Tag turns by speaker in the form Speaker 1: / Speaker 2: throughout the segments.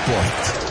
Speaker 1: Sport.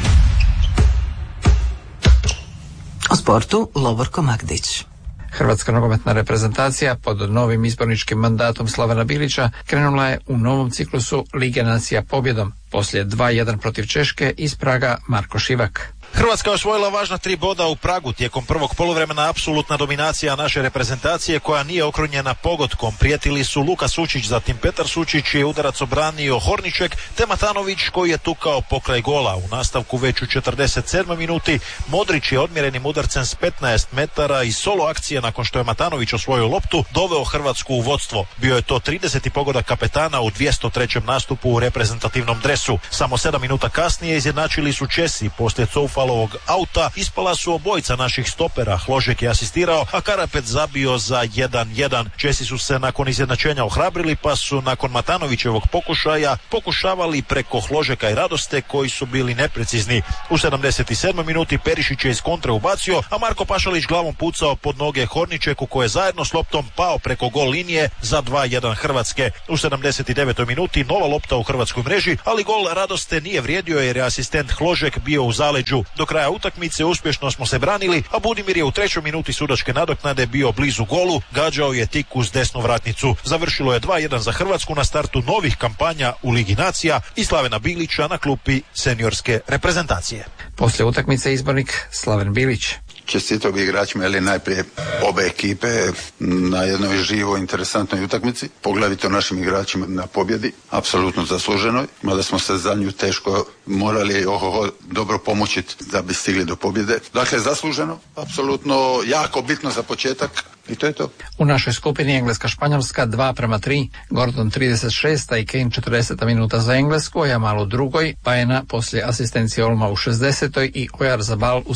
Speaker 2: O sportu Lovorko Magdić.
Speaker 3: Hrvatska nogometna reprezentacija pod novim izborničkim mandatom Slavena Bilića krenula je u novom ciklusu Lige nacija pobjedom. Poslije 2-1 protiv Češke iz Praga Marko Šivak.
Speaker 4: Hrvatska je osvojila važna 3 boda u Pragu tijekom prvog poluvremena, apsolutna dominacija naše reprezentacije koja nije okrunjena pogodkom. Prijetili su Luka Sučić, zatim Petar Sučić je udarac obranio Horniček, te Matanović koji je tukao pokraj gola. U nastavku već u 47. minuti Modrić je odmjerenim udarcem s 15 metara i solo akcije nakon što je Matanović osvojio loptu doveo Hrvatsku u vodstvo. Bio je to 30. pogodak kapetana u 203. nastupu u reprezentativnom dresu. Samo 7 minuta kasnije izjednačili su Česi. Poslije Coufalovog auta ispala su obojica naših stopera. Hložek je asistirao, a Karapet zabio za 1-1. Česi su se nakon izjednačenja ohrabrili, pa su nakon Matanovićevog pokušaja pokušavali preko Hložeka i Radoste koji su bili neprecizni. U 77. minuti Perišić je iz kontre ubacio, a Marko Pašalić glavom pucao pod noge Horničeku koji je zajedno s loptom pao preko gol linije za 2-1 Hrvatske. U 79. minuti nova lopta u hrvatskoj mreži, ali gol Radoste nije vrijedio jer je asistent Hložek bio u zaleđu. Do kraja utakmice uspješno smo se branili, a Budimir je u 3. minuti sudačke nadoknade bio blizu golu, gađao je tik uz desnu vratnicu. Završilo je 2-1 za Hrvatsku na startu novih kampanja u Ligi nacija i Slavena Bilića na klupi seniorske reprezentacije.
Speaker 3: Poslije utakmice izbornik Slaven Bilić.
Speaker 5: Čestitao bi igračima, ali najprije obe ekipe na jednoj živoj, interesantnoj utakmici, poglavito našim igračima na pobjedi, apsolutno zasluženoj, mada smo se za nju teško morali dobro pomoćiti da bi stigli do pobjede. Dakle, zasluženo, apsolutno jako bitno za početak. I to je to.
Speaker 3: U našoj skupini Engleska-Španjolska 2:3, Gordon 36. i Kane 40. minuta za Englesku, Jamal u drugoj, Pajena poslije asistencije Olma u 60. i Oyarzabal u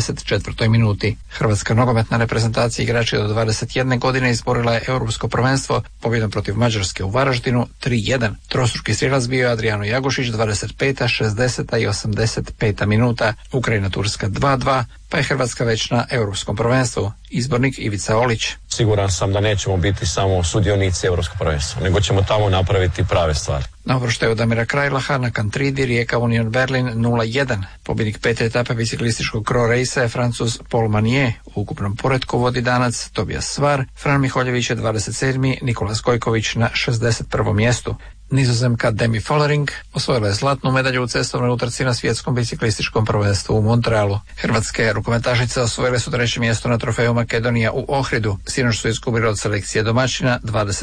Speaker 3: 74. minuti. Hrvatska nogometna reprezentacija igrači do 21 godine izborila je europsko prvenstvo pobjedom protiv Mađarske u Varaždinu 3:1. Trostruki strijelac bio je Adriano Jagošić 25., 60. i 85. minuta. Ukrajina-Turska 2:2, pa je Hrvatska već na europskom prvenstvu. Izbornik Ivica Olić.
Speaker 6: Siguran sam da nećemo biti samo sudionici europskog prvenstva, nego ćemo tamo napraviti prave stvari.
Speaker 3: Na uvrštaju Damira Krajlaha na Kantridi Rijeka Union Berlin 0:1. Pobjednik 5. etape biciklističkog Cro Race je Francuz Paul Manier. U ukupnom poretku vodi Danac Tobias Svar, Fran Miholjević je 27. Nikola Skojković na 61. mjestu. Nizozemka Demi Follering osvojila je zlatnu medalju u cestovnoj utrci na svjetskom biciklističkom prvenstvu u Montrealu. Hrvatske rukometašice osvojile su 3. mjesto na trofeju Makedonija u Ohridu. Sinoć su izgubili od selekcije domaćina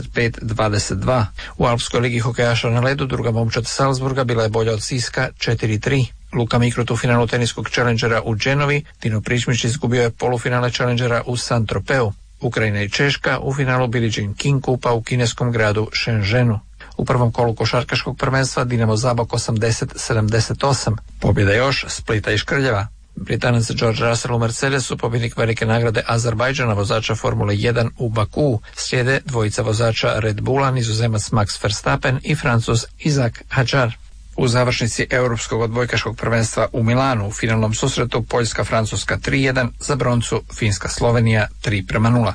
Speaker 3: 25-22. U Alpskoj ligi hokejaša na ledu druga momčad Salzburga bila je bolja od Siska 4:3. Luka Mikrut u finalu teniskog Challengera u Genovi, Dino Pričmić izgubio je polufinale Challengera u Saint-Tropeu. Ukrajina i Češka u finalu Billie Jean King Kupa u kineskom gradu Shenzhenu. U prvom kolu košarkaškog prvenstva Dinamo Zabok 80-78. Pobjeda još Splita i Škrljeva. Britanac George Russell u Mercedesu, pobjednik velike nagrade Azerbajdžana vozača Formule 1 u Bakuu. Slijede dvojica vozača Red Bulla, Nizozemac Max Verstappen i Francuz Isaac Hadjar. U završnici europskog odbojkaškog prvenstva u Milanu u finalnom susretu Poljska-Francuska 3:1, za broncu Finska-Slovenija 3:0.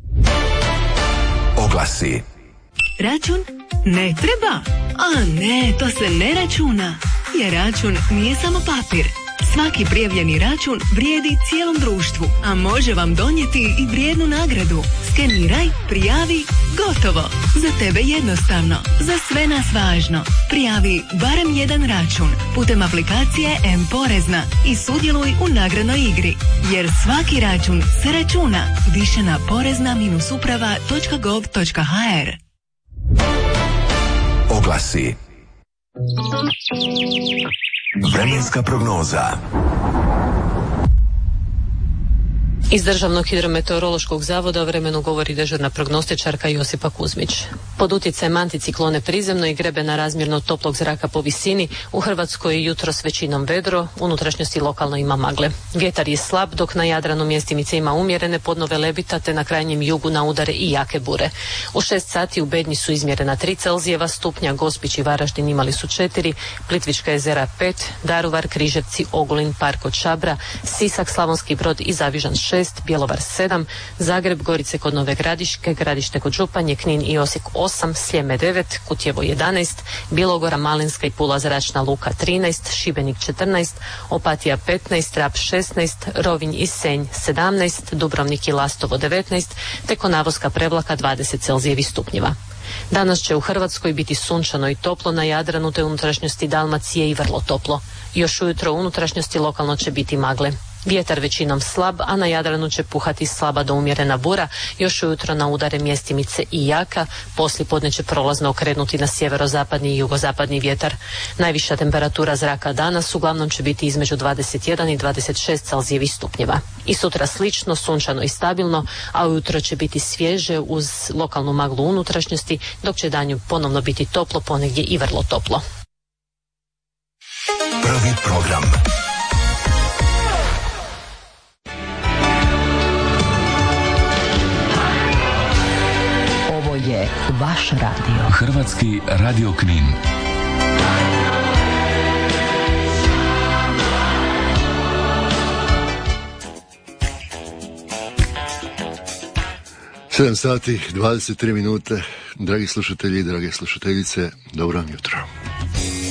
Speaker 1: Oglasi.
Speaker 7: Račun ne treba. A ne, to se ne računa. Jer račun nije samo papir. Svaki prijavljeni račun vrijedi cijelom društvu, a može vam donijeti i vrijednu nagradu. Skeniraj, prijavi, gotovo. Za tebe jednostavno, za sve nas važno. Prijavi barem jedan račun putem aplikacije M-Porezna i sudjeluj u nagradnoj igri. Jer svaki račun se računa. Više na porezna-uprava.gov.hr.
Speaker 1: Oglasi. Vremenska prognoza.
Speaker 8: Iz Državnog hidrometeorološkog zavoda o vremenu govori dežurna prognostičarka Josipa Kuzmić. Pod utjecajem anticiklone prizemno i grebena razmjerno toplog zraka po visini, u Hrvatskoj je jutros većinom vedro, unutrašnjosti lokalno ima magle. Vjetar je slab, dok na Jadranu mjestimice ima umjerene podnove lebita, te na krajnjem jugu na udare i jake bure. U 6 sati u Bednji su izmjerena 3 Celzijeva stupnja, Gospić i Varaždin imali su 4, Plitvička jezera 5, Daruvar, Križevci, Ogulin, Park od Šabra, Sisak, Slavonski Brod i Zavižan 6, 6, Bjelovar 7, Zagreb, Gorice kod Nove Gradiške, Gradište kod Županje, Knin i Osijek 8, Sljeme 9, Kutjevo 11, Bilogora, Malinska i Pula zračna luka 13, Šibenik 14, Opatija 15, Rab 16, Rovinj i Senj 17, Dubrovnik i Lastovo 19, te Konavoska Prevlaka 20 Celzijevih stupnjeva. Danas će u Hrvatskoj biti sunčano i toplo, na Jadranu te unutrašnjosti Dalmacije i vrlo toplo. Još ujutro u unutrašnjosti lokalno će biti magle. Vjetar većinom slab, a na Jadranu će puhati slaba do umjerena bura, još ujutro na udare mjestimice i jaka, poslijepodne će prolazno okrenuti na sjeverozapadni i jugozapadni vjetar. Najviša temperatura zraka danas uglavnom će biti između 21 i 26 Celzijevih stupnjeva. I sutra slično, sunčano i stabilno, a ujutro će biti svježe uz lokalnu maglu unutrašnjosti, dok će danju ponovno biti toplo, ponegdje i vrlo toplo.
Speaker 1: Prvi program.
Speaker 7: Ovo je vaš radio.
Speaker 1: Hrvatski radio Knin.
Speaker 9: Sedam sati, 23 minute. Dragi slušatelji i drage slušateljice, dobro vam jutro.